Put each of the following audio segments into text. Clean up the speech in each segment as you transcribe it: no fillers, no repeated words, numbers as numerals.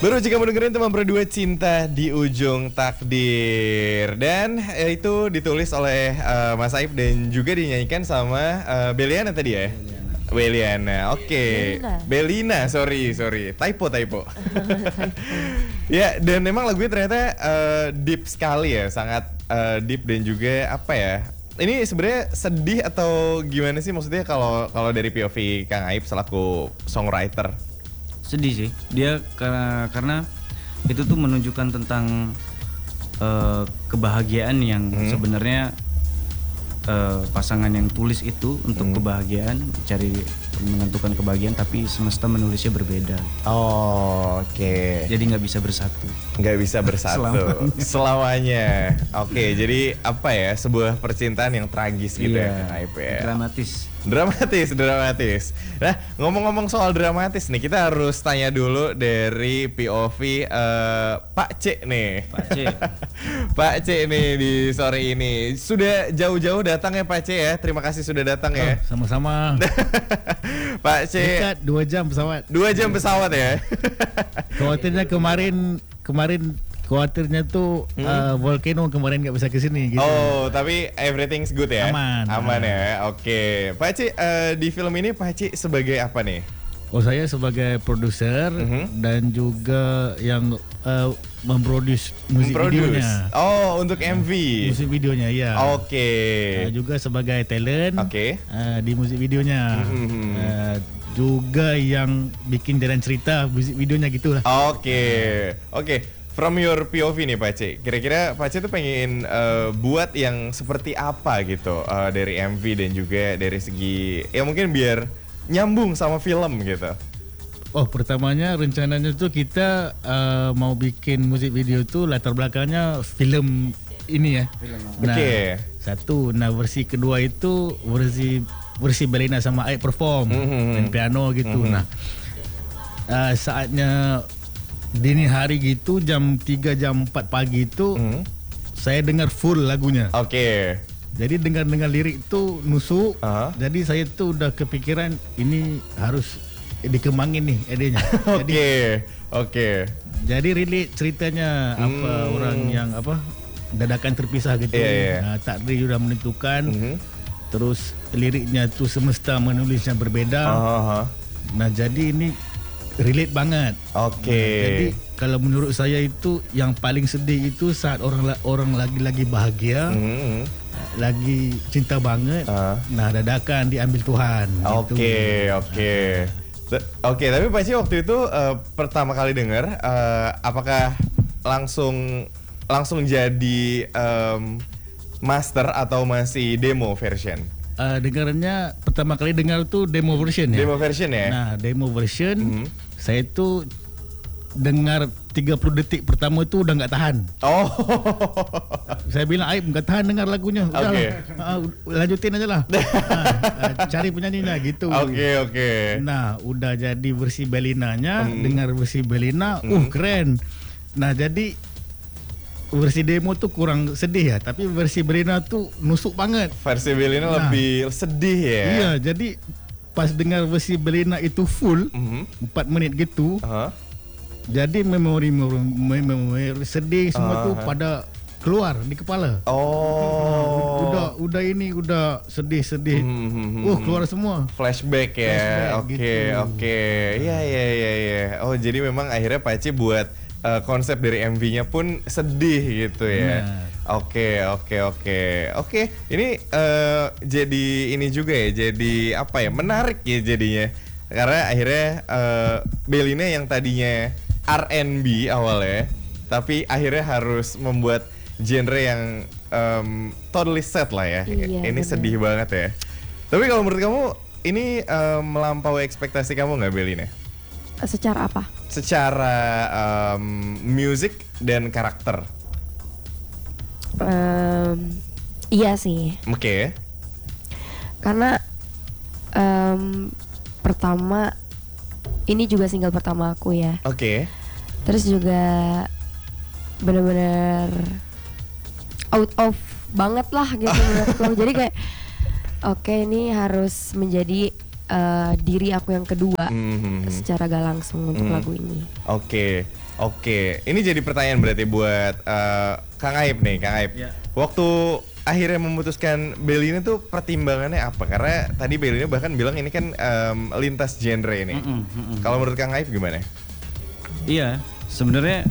Baru jika mendengarkan teman berdua cinta di ujung takdir. Dan itu ditulis oleh Mas Aib dan juga dinyanyikan sama Beliana tadi ya? Beliana, oke. Belina, sorry. Typo. Ya, dan memang lagunya ternyata deep sekali ya, sangat deep dan juga apa ya? Ini sebenarnya sedih atau gimana sih maksudnya kalau dari POV Kang Aib selaku songwriter? Sedih sih dia karena itu tuh menunjukkan tentang kebahagiaan yang sebenarnya pasangan yang tulis itu untuk kebahagiaan, cari menentukan kebahagiaan, tapi semesta menulisnya berbeda. Oh, oke. Jadi nggak bisa bersatu. Nggak bisa bersatu selamanya. Oke, jadi apa ya, sebuah percintaan yang tragis gitu ya, Kang Aib ya. Dramatis. Nah, ngomong-ngomong soal dramatis nih, kita harus tanya dulu dari POV Pak C nih. Pak C nih di sore ini. Sudah jauh-jauh datang ya Pak C ya. Terima kasih sudah datang ya. Sama-sama. Pak C. Dekat 2 jam pesawat. 2 jam pesawat ya. Khawatirnya kemarin khawatirnya tuh volcano kemarin nggak bisa ke sini gitu. Oh, tapi everything's good ya? Aman ya. Oke. Pak Ci, di film ini Pak Ci sebagai apa nih? Oh, saya sebagai produser dan juga yang memproduce musik videonya. Oh, untuk MV. Musik videonya ya. Oke. Juga sebagai talent. Oke. Di musik videonya. Juga yang bikin jalan cerita musik videonya gitulah. Oke. From your POV nih Pak C, kira-kira Pak C tuh pengen buat yang seperti apa gitu dari MV dan juga dari segi ya mungkin biar nyambung sama film gitu. Oh, pertamanya rencananya tuh kita mau bikin musik video tuh latar belakangnya film ini ya. Nah, satu, versi kedua itu versi Belina sama Aib perform dan piano gitu. Nah, saatnya dini hari gitu jam 3 jam 4 pagi itu saya dengar full lagunya. Oke. Jadi dengar lirik itu nusuk. Jadi saya tuh udah kepikiran ini harus dikembangin nih idenya. Oke. Jadi relate ceritanya apa orang yang dadakan terpisah gitu. Nah, takdir sudah menentukan. Terus liriknya tuh semesta menulisnya berbeda. Nah, jadi ini relate banget. Jadi kalau menurut saya itu yang paling sedih itu saat orang lagi bahagia, lagi cinta banget. Nah, dadakan diambil Tuhan. Oke, tapi Pak Ci waktu itu pertama kali dengar, apakah langsung jadi master atau masih demo version? Dengarannya pertama kali dengar tuh demo version ya. Demo version ya. Nah, demo version saya tuh dengar 30 detik pertama itu udah nggak tahan. Saya bilang Aib nggak tahan dengar lagunya. Lanjutin aja lah. Cari penyanyinya gitu. Nah, udah jadi versi Belinanya, dengar versi Belina, keren. Nah, jadi versi demo tuh kurang sedih ya, tapi versi Belina tuh nusuk banget. Versi Belina lebih sedih ya. Iya, jadi pas dengar versi Belina itu full 4 menit gitu. Jadi memori sedih semua tuh pada keluar di kepala. Udah sedih. Keluar semua. Flashback ya. Oke. Iya. Oh, jadi memang akhirnya Pak Ci buat konsep dari MV-nya pun sedih gitu ya. Oke. Ini jadi ini juga ya. Jadi apa ya? Menarik ya jadinya. Karena akhirnya Belina yang tadinya R&B awalnya, tapi akhirnya harus membuat genre yang totally sad lah ya. Ini bener. Sedih banget ya. Tapi kalau menurut kamu ini melampaui ekspektasi kamu nggak, Belina? Secara apa? Secara musik dan karakter. Iya sih. Oke. Karena pertama ini juga single pertama aku ya. Oke. Terus juga benar-benar out of banget lah gitu menurutku. Jadi kayak oke, ini harus menjadi diri aku yang kedua secara gak langsung untuk lagu ini. Oke. Ini jadi pertanyaan berarti buat Kang Aib nih, Kang Aib. Ya. Waktu akhirnya memutuskan Bellina tuh pertimbangannya apa? Karena tadi Bellina bahkan bilang ini kan lintas genre ini. Kalau menurut Kang Aib gimana? Iya, sebenarnya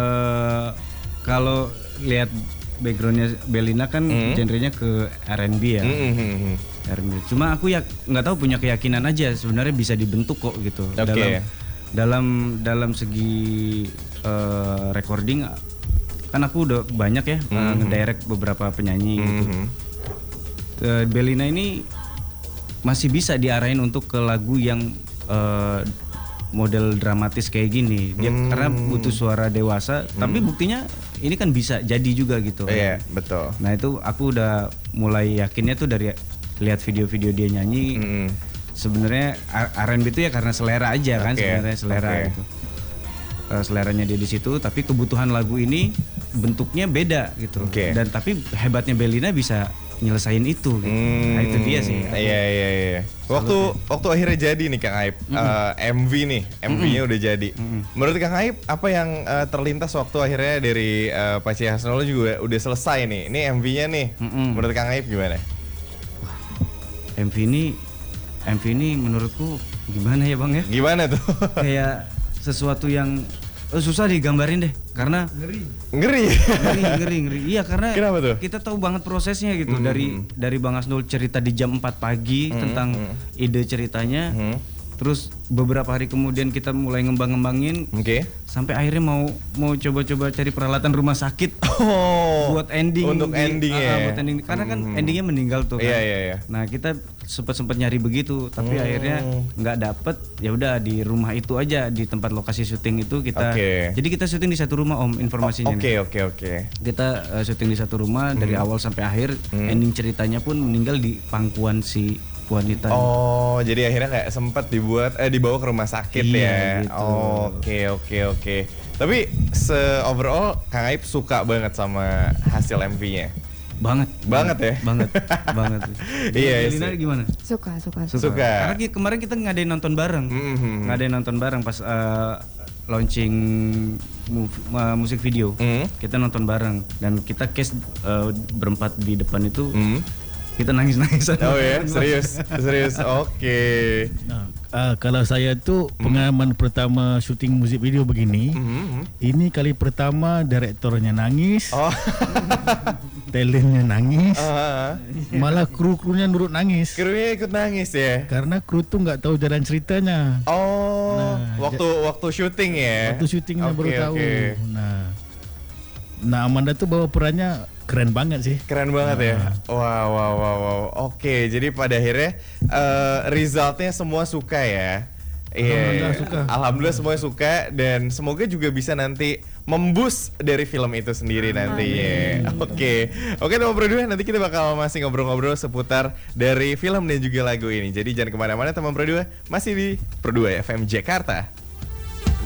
kalau lihat backgroundnya Bellina kan genrenya ke R&B ya. R&B. Cuma aku ya nggak tahu, punya keyakinan aja sebenarnya bisa dibentuk kok gitu. Dalam segi recording kan aku udah banyak ya ngedirect beberapa penyanyi gitu. Bellina ini masih bisa diarahin untuk ke lagu yang model dramatis kayak gini. Dia karena butuh suara dewasa, tapi buktinya ini kan bisa jadi juga gitu. Iya, betul. Nah itu aku udah mulai yakinnya tuh dari lihat video-video dia nyanyi. Sebenarnya R&B itu ya karena selera aja kan, sebenarnya selera gitu. Seleranya dia di situ, tapi kebutuhan lagu ini bentuknya beda gitu. Dan tapi hebatnya Bellina bisa nyelesain itu gitu. Nah itu dia sih. Iya. Waktu akhirnya jadi nih Kang Aib, MV nih, MV-nya udah jadi. Menurut Kang Aib apa yang terlintas waktu akhirnya dari Paci Hasnolo juga udah selesai nih. Ini MV-nya nih. Menurut Kang Aib gimana? MV ini menurutku gimana ya Bang ya? Gimana tuh? Kayak sesuatu yang susah digambarin deh, karena ngeri. Iya, karena kenapa tuh? kita tahu banget prosesnya gitu. Dari Bang Hasnul cerita di jam 4 pagi tentang ide ceritanya. Terus beberapa hari kemudian kita mulai ngembangin, sampai akhirnya mau coba-coba cari peralatan rumah sakit buat ending. Untuk endingnya. Buat ending, karena kan endingnya meninggal tuh kan. Iya. Nah kita sempat nyari begitu, tapi akhirnya nggak dapet. Ya udah di rumah itu aja, di tempat lokasi syuting itu kita. Jadi kita syuting di satu rumah Om, informasinya. Oke. Kita syuting di satu rumah dari awal sampai akhir. Ending ceritanya pun meninggal di pangkuan si wanita. Oh, jadi akhirnya nggak sempat dibawa ke rumah sakit ya. Gitu. Oke. Tapi overall Kang Aib suka banget sama hasil MV-nya. Banget ya. Banget. Iya. Lina gimana? Suka. Karena kemarin kita ngadain nonton bareng pas launching musik video. Kita nonton bareng dan kita cast berempat di depan itu. Kita nangis-nangisan. Oh ya, serius. Oke. Nah, kalau saya tuh pengalaman pertama syuting musik video begini, ini kali pertama direktornya nangis, talentnya nangis, malah kru-krunya nurut nangis. Krunya ikut nangis ya? Karena kru tuh nggak tahu jalan ceritanya. Waktu syuting ya? Waktu syutingnya baru tahu. Nah Amanda tuh bawa perannya keren banget sih. Keren banget ya. Wow. Oke, jadi pada akhirnya resultnya semua suka ya. Alhamdulillah suka. Alhamdulillah semuanya suka dan semoga juga bisa nanti memboost dari film itu sendiri nantinya. Oke, teman Pro2, nanti kita bakal masih ngobrol-ngobrol seputar dari film dan juga lagu ini. Jadi jangan kemana-mana teman Pro2, masih di Pro2 FM Jakarta.